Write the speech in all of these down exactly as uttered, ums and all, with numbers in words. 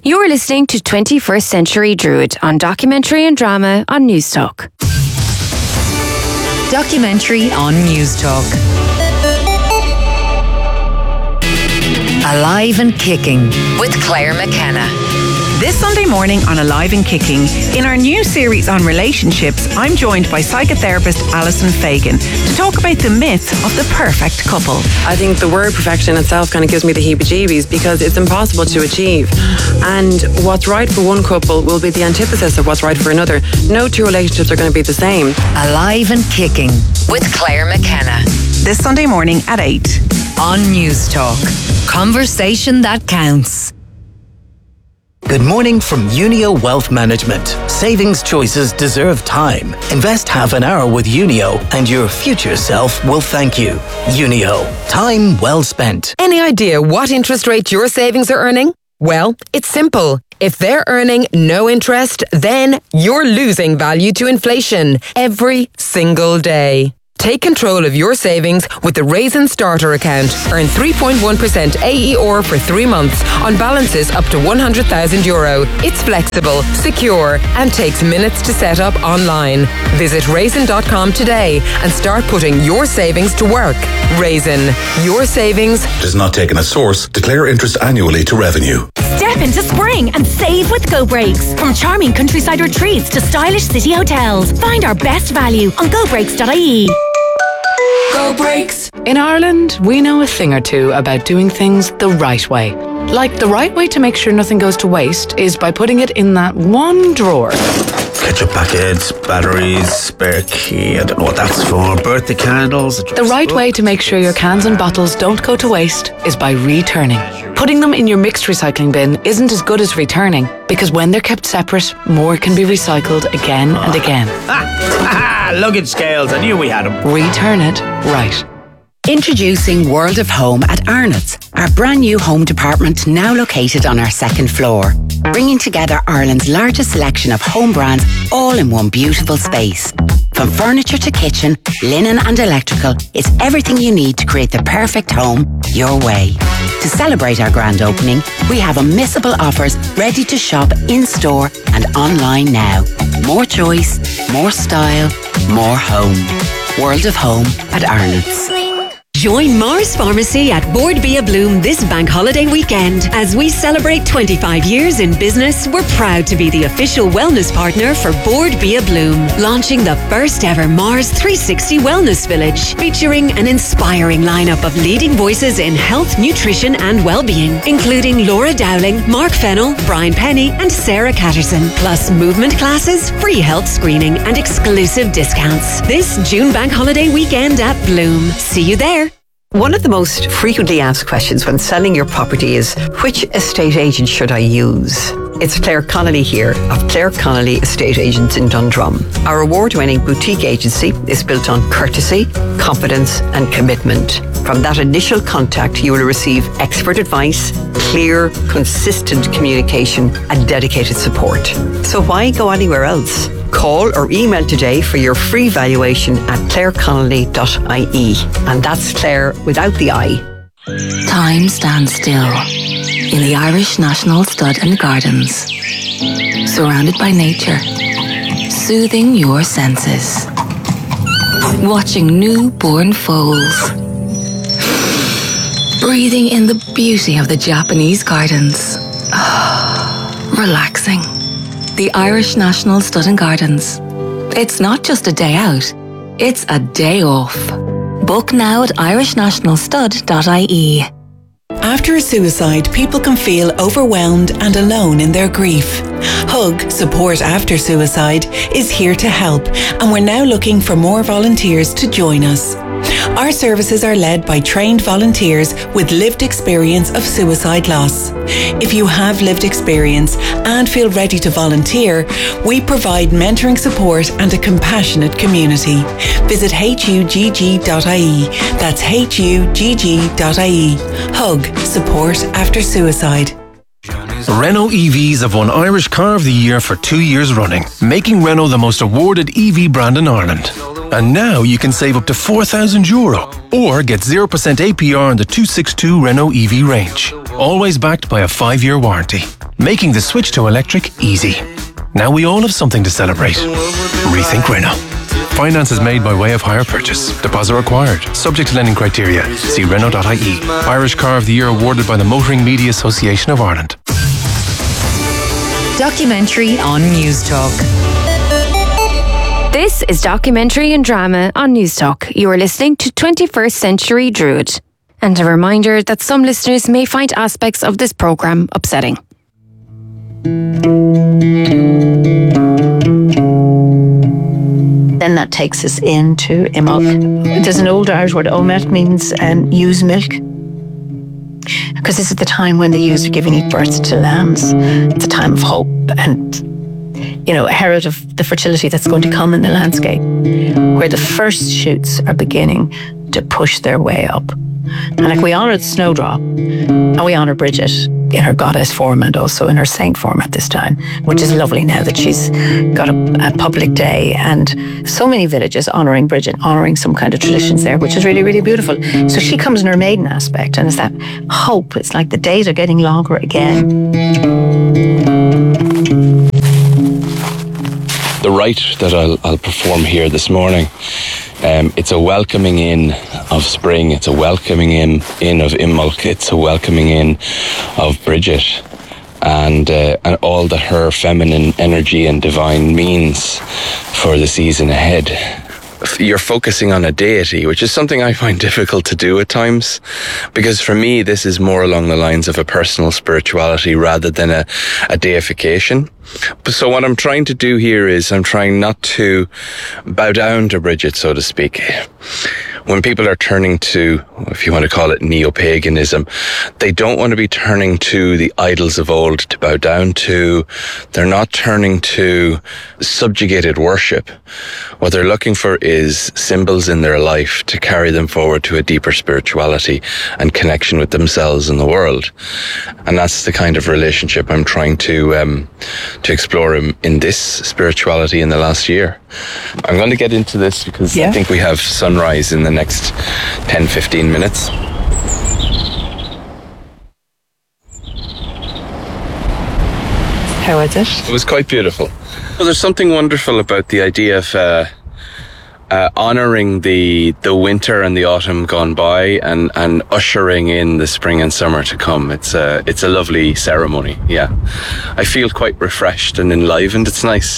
You're listening to twenty-first Century Druid on Documentary and Drama on News Talk. Documentary on News Talk. Alive and Kicking with Claire McKenna. This Sunday morning on Alive and Kicking, in our new series on relationships, I'm joined by psychotherapist Alison Fagan to talk about the myth of the perfect couple. I think the word perfection itself kind of gives me the heebie-jeebies because it's impossible to achieve. And what's right for one couple will be the antithesis of what's right for another. No two relationships are going to be the same. Alive and Kicking with Claire McKenna. This Sunday morning at eight. On News Talk. Conversation that counts. Good morning from Unio Wealth Management. Savings choices deserve time. Invest half an hour with Unio and your future self will thank you. Unio. Time well spent. Any idea what interest rate your savings are earning? Well, it's simple. If they're earning no interest, then you're losing value to inflation every single day. Take control of your savings with the Raisin Starter account. Earn three point one percent A E R for three months on balances up to one hundred thousand euro. It's flexible, secure, and takes minutes to set up online. Visit raisin dot com today and start putting your savings to work. Raisin, your savings does not take in a source. Declare interest annually to revenue. Step into spring and save with Go Breaks. From charming countryside retreats to stylish city hotels, find our best value on go breaks dot I E. Go Breaks. In Ireland, we know a thing or two about doing things the right way. Like the right way to make sure nothing goes to waste is by putting it in that one drawer. Ketchup packets, batteries, spare key, I don't know what that's for, birthday candles. The right way to make sure your cans and bottles don't go to waste is by returning. Putting them in your mixed recycling bin isn't as good as returning, because when they're kept separate, more can be recycled again and again. Ah, luggage scales, I knew we had them. Return it right. Introducing World of Home at Arnott's, our brand new home department now located on our second floor, bringing together Ireland's largest selection of home brands all in one beautiful space. From furniture to kitchen, linen and electrical, it's everything you need to create the perfect home your way. To celebrate our grand opening, we have unmissable offers ready to shop in-store and online now. More choice, more style, more home. World of Home at Arnott's. Join Mars Pharmacy at Board Bia Bloom this bank holiday weekend. As we celebrate twenty-five years in business, we're proud to be the official wellness partner for Board Bia Bloom, launching the first ever Mars three sixty Wellness Village, featuring an inspiring lineup of leading voices in health, nutrition and well-being, including Laura Dowling, Mark Fennell, Brian Penny and Sarah Catterson, plus movement classes, free health screening and exclusive discounts. This June bank holiday weekend at Bloom. See you there. One of the most frequently asked questions when selling your property is, which estate agent should I use? It's Claire Connolly here of Claire Connolly Estate Agents in Dundrum. Our award-winning boutique agency is built on courtesy, confidence and commitment. From that initial contact, you will receive expert advice, clear, consistent communication and dedicated support. So why go anywhere else? Call or email today for your free valuation at claire connolly dot I E. And that's Claire without the I. Time stands still in the Irish National Stud and Gardens, surrounded by nature, soothing your senses, watching newborn foals, breathing in the beauty of the Japanese gardens, relaxing. The Irish National Stud and Gardens. It's not just a day out, it's a day off. Book now at irish national stud dot I E. After a suicide, people can feel overwhelmed and alone in their grief. Hug, Support After Suicide, is here to help, and we're now looking for more volunteers to join us. Our services are led by trained volunteers with lived experience of suicide loss. If you have lived experience and feel ready to volunteer, we provide mentoring support and a compassionate community. Visit H U G G dot I E. That's H U G G dot I E. Hug, Support After Suicide. Renault E Vs have won Irish Car of the Year for two years running, making Renault the most awarded E V brand in Ireland. And now you can save up to four thousand euro or get zero percent A P R on the two sixty-two Renault E V range. Always backed by a five-year warranty, making the switch to electric easy. Now we all have something to celebrate. Rethink Renault. Finance is made by way of hire purchase. Deposit required. Subject to lending criteria. See Renault dot I E. Irish Car of the Year awarded by the Motoring Media Association of Ireland. Documentary on News Talk. This is Documentary and Drama on News Talk. You are listening to twenty-first Century Druid. And a reminder that some listeners may find aspects of this programme upsetting. Then that takes us into Imbolc. There's an old Irish word, Omet, means um, ewe's milk. Because this is the time when the ewes are giving birth to lambs. It's a time of hope and, you know, a herald of the fertility that's going to come in the landscape, where the first shoots are beginning to push their way up. And like we honour the Snowdrop, and we honour Bridget in her goddess form and also in her saint form at this time, which is lovely now that she's got a, a public day, and so many villages honouring Bridget, honouring some kind of traditions there, which is really, really beautiful. So she comes in her maiden aspect, and it's that hope. It's like the days are getting longer again. The rite that I'll, I'll perform here this morning, um, it's a welcoming in of spring, it's a welcoming in, in of Imbolc, it's a welcoming in of Bridget, and, uh, and all that her feminine energy and divine means for the season ahead. You're focusing on a deity, which is something I find difficult to do at times, because for me this is more along the lines of a personal spirituality rather than a, a deification. So what I'm trying to do here is I'm trying not to bow down to Bridget, so to speak. When people are turning to, if you want to call it neo-paganism, they don't want to be turning to the idols of old to bow down to. They're not turning to subjugated worship. What they're looking for is symbols in their life to carry them forward to a deeper spirituality and connection with themselves and the world. And that's the kind of relationship I'm trying to um, to explore in, in this spirituality in the last year. I'm going to get into this because yeah. I think we have sunrise in the next ten fifteen minutes. How was it? It was quite beautiful. Well, there's something wonderful about the idea of uh, uh, honouring the the winter and the autumn gone by and, and ushering in the spring and summer to come. It's a, it's a lovely ceremony, yeah. I feel quite refreshed and enlivened. It's nice.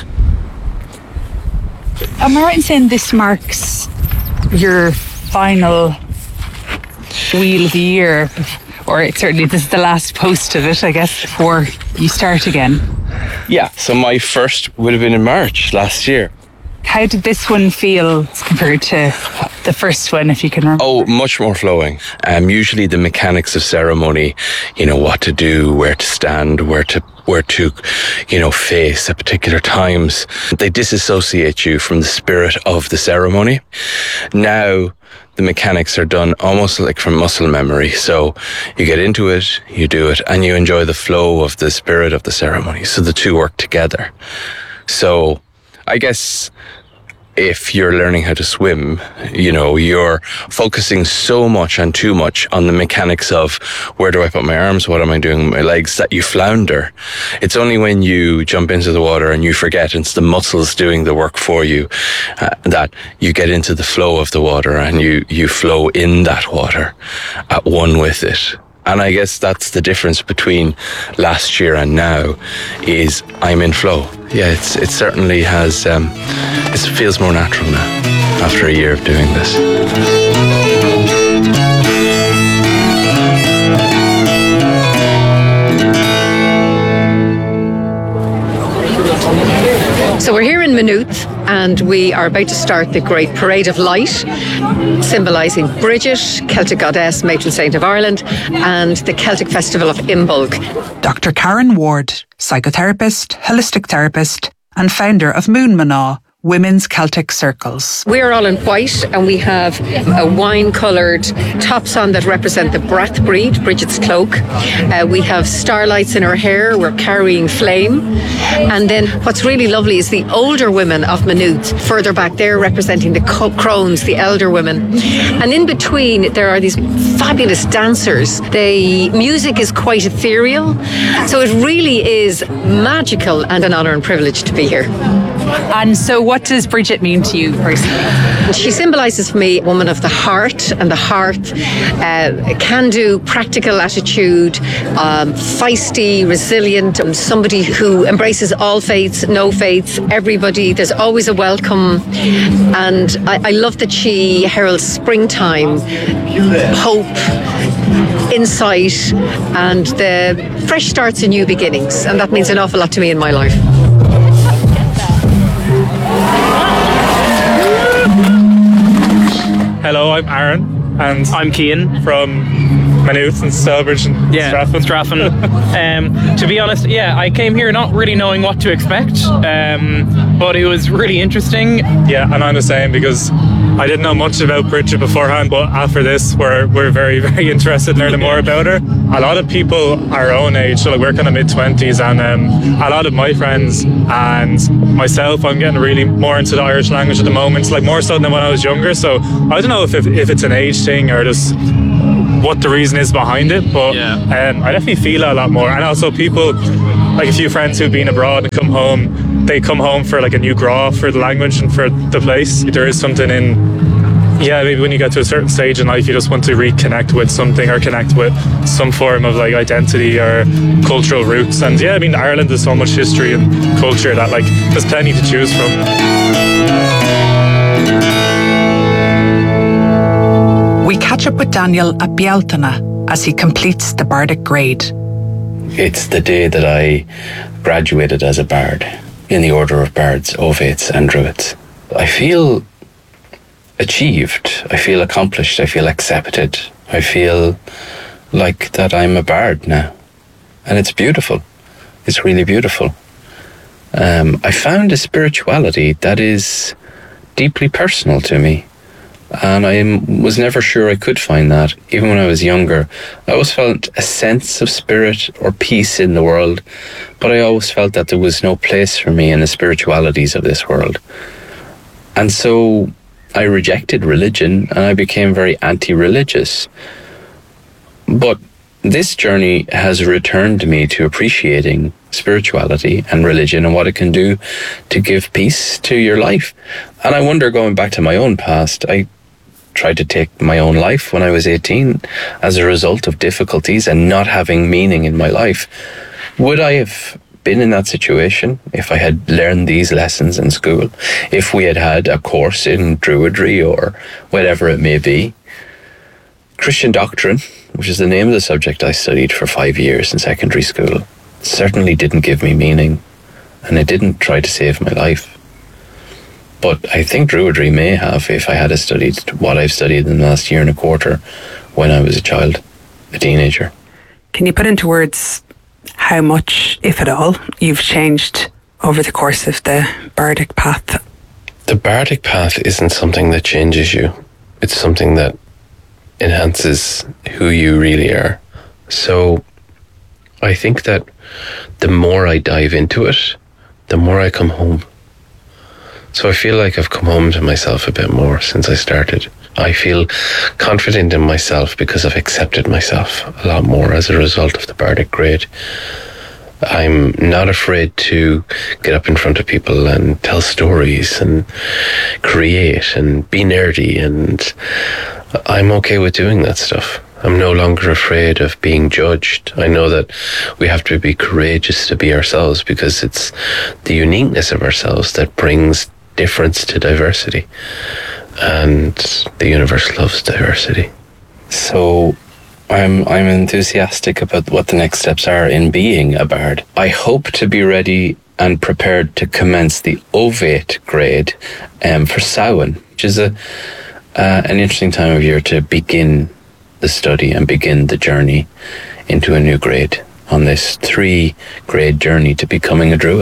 Am I right in saying this marks your final wheel of the year? Or it certainly, this is the last post of it, I guess, before you start again. Yeah, so my first would have been in March last year. How did this one feel compared to the first one, if you can remember? Oh, much more flowing. Um, usually the mechanics of ceremony, you know, what to do, where to stand, where to where to, you know, face at particular times. They disassociate you from the spirit of the ceremony. Now, the mechanics are done almost like from muscle memory. So you get into it, you do it, and you enjoy the flow of the spirit of the ceremony. So the two work together. So I guess if you're learning how to swim, you know, you're focusing so much and too much on the mechanics of where do I put my arms, what am I doing with my legs, that you flounder. It's only when you jump into the water and you forget it's the muscles doing the work for you uh, that you get into the flow of the water and you, you flow in that water at one with it. And I guess that's the difference between last year and now, is I'm in flow. Yeah, it's it certainly has, um, it feels more natural now after a year of doing this. So we're here in Maynooth and we are about to start the Great Parade of Light, symbolising Bridget, Celtic goddess, matron saint of Ireland, and the Celtic festival of Imbolc. Doctor Karen Ward, psychotherapist, holistic therapist, and founder of Moon Mana, Women's Celtic Circles. We're all in white and we have a wine-coloured tops on that represent the Brath breed, Bridget's cloak. Uh, we have starlights in our hair, we're carrying flame. And then what's really lovely is the older women of Maynooth, further back there representing the crones, the elder women. And in between there are these fabulous dancers. The music is quite ethereal, so it really is magical and an honour and privilege to be here. And so what does Bridget mean to you personally? She symbolises for me a woman of the heart and the hearth, uh, can-do, practical attitude, um, feisty, resilient, um, somebody who embraces all faiths, no faiths, everybody. There's always a welcome. And I, I love that she heralds springtime, hope, insight, and the fresh starts and new beginnings. And that means an awful lot to me in my life. Hello, I'm Aaron, and I'm Cian from Maynooth and Stalbridge and yeah, Stratham. Stratham. um, to be honest, yeah, I came here not really knowing what to expect, um, but it was really interesting. Yeah, and I'm the same because I didn't know much about Bridget beforehand, but after this, we're we're very, very interested in learning more about her. A lot of people our own age, so like we're kind of mid-twenties, and um, a lot of my friends and myself, I'm getting really more into the Irish language at the moment, like more so than when I was younger. So I don't know if, if, if it's an age thing or just what the reason is behind it, but yeah. um, I definitely feel it a lot more. And also people, like a few friends who've been abroad and come home, they come home for like a new graw for the language and for the place. There is something in, yeah, maybe when you get to a certain stage in life, you just want to reconnect with something or connect with some form of like identity or cultural roots. And yeah, I mean, Ireland has so much history and culture that like there's plenty to choose from. We catch up with Daniel at Bealtaine as he completes the Bardic grade. It's the day that I graduated as a bard in the Order of Bards, Ovates and Druids. I feel achieved, I feel accomplished, I feel accepted. I feel like that I'm a bard now. And it's beautiful. It's really beautiful. Um, I found a spirituality that is deeply personal to me. And I was never sure I could find that. Even when I was younger, I always felt a sense of spirit or peace in the world, but I always felt that there was no place for me in the spiritualities of this world. And so I rejected religion and I became very anti-religious. But this journey has returned me to appreciating spirituality and religion and what it can do to give peace to your life. And I wonder, going back to my own past, I tried to take my own life when I was eighteen as a result of difficulties and not having meaning in my life. Would I have been in that situation if I had learned these lessons in school? If we had had a course in Druidry or whatever it may be? Christian doctrine, which is the name of the subject I studied for five years in secondary school, certainly didn't give me meaning, and it didn't try to save my life. But I think Druidry may have if I had studied what I've studied in the last year and a quarter when I was a child, a teenager. Can you put into words how much, if at all, you've changed over the course of the Bardic path? The Bardic path isn't something that changes you. It's something that enhances who you really are. So I think that the more I dive into it, the more I come home. So I feel like I've come home to myself a bit more since I started. I feel confident in myself because I've accepted myself a lot more as a result of the Bardic grade. I'm not afraid to get up in front of people and tell stories and create and be nerdy, and I'm okay with doing that stuff. I'm no longer afraid of being judged. I know that we have to be courageous to be ourselves because it's the uniqueness of ourselves that brings difference to diversity. And the universe loves diversity. So I'm I'm enthusiastic about what the next steps are in being a bard. I hope to be ready and prepared to commence the Ovate grade um, for Samhain, which is a uh, an interesting time of year to begin the study and begin the journey into a new grade on this three grade journey to becoming a druid.